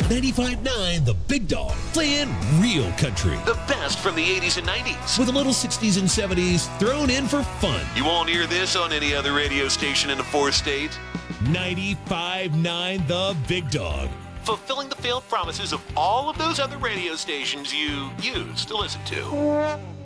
95.9 The Big Dog, playing real country. The best from the 80s and 90s. With a little 60s and 70s thrown in for fun. You won't hear this on any other radio station in the 4th state. 95.9 The Big Dog. Fulfilling the failed promises of all of those other radio stations you used to listen to.